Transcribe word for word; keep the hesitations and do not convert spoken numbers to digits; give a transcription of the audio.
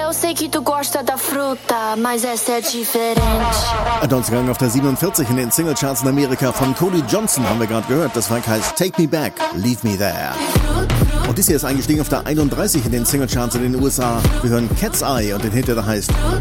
eu sei que tu gosta da fruta, mas essa é diferente. Adonsgang auf der siebenundvierzig in den Singlecharts in Amerika von Cody Johnson haben wir gerade gehört. Das Werk heißt Take Me Back, Leave Me There. Und dies hier ist eingestiegen auf der einunddreißig in den Singlecharts in den U S A. Wir hören Cat's Eye und den Hit, der da heißt